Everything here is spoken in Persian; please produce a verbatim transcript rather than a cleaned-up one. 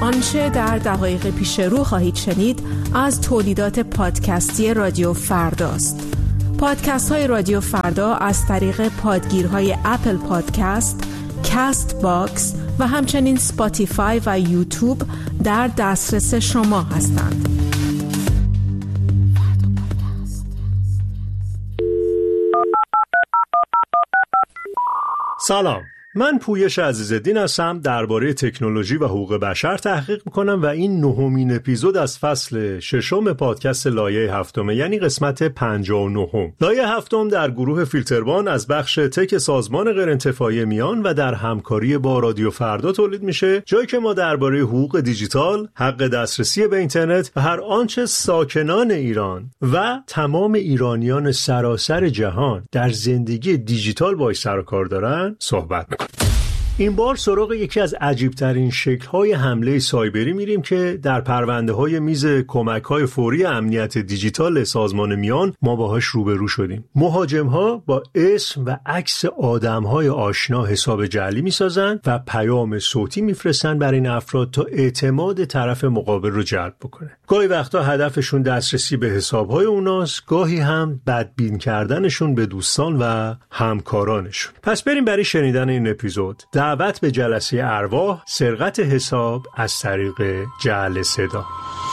آنچه در دقایق پیش رو خواهید شنید از تولیدات پادکستی رادیو فرداست. پادکست های رادیو فردا از طریق پادگیرهای اپل پادکست، کست باکس و همچنین سپاتیفای و یوتیوب در دسترس شما هستند. سلام، من پویش عزیزالدین هستم. درباره تکنولوژی و حقوق بشر تحقیق میکنم و این نهمین اپیزود از فصل ششم پادکست لایه هفتم، یعنی قسمت پنجاه و نه. لایه هفتم در گروه فیلتروان از بخش تک سازمان غیرانتفاعی میان و در همکاری با رادیو فردا تولید میشه، جایی که ما درباره حقوق دیجیتال، حق دسترسی به اینترنت و هر آنچه ساکنان ایران و تمام ایرانیان سراسر جهان در زندگی دیجیتال باهاش سر و کار دارن صحبت میکنیم. این بار سراغ یکی از عجیبترین شکل‌های حمله سایبری میریم که در پرونده‌های میز کمک‌های فوری امنیت دیجیتال سازمان میان ما باهاش روبرو شدیم. مهاجم‌ها با اسم و عکس آدم‌های آشنا حساب جعلی می‌سازن و پیام صوتی می‌فرستن برای این افراد تا اعتماد طرف مقابل رو جلب بکنه. گاهی وقتا هدفشون دسترسی به حساب‌های اوناست، گاهی هم بدبین کردنشون به دوستان و همکارانشون. پس بریم برای شنیدن این اپیزود. دعوت به جلسه ارواح، سرقت حساب از طریق جعل صدا.